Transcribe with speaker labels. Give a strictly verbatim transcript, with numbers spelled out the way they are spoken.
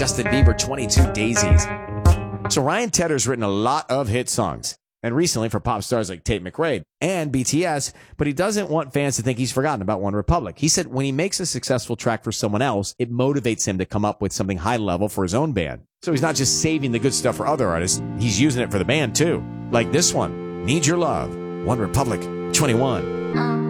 Speaker 1: Justin Bieber, twenty-two Daisies. So Ryan Tedder's written a lot of hit songs, and recently for pop stars like Tate McRae and B T S, but he doesn't want fans to think he's forgotten about OneRepublic. He said when he makes a successful track for someone else, it motivates him to come up with something high level for his own band. So he's not just saving the good stuff for other artists, he's using it for the band too. Like this one, Need Your Love, OneRepublic, twenty-one.
Speaker 2: Um.